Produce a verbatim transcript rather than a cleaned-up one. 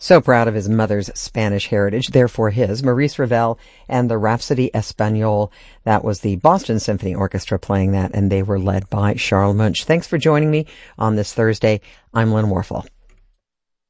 So proud of his mother's Spanish heritage, therefore his. Maurice Ravel and the Rhapsody Espagnole. That was the Boston Symphony Orchestra playing that, and they were led by Charles Munch. Thanks for joining me on this Thursday. I'm Lynn Warfel.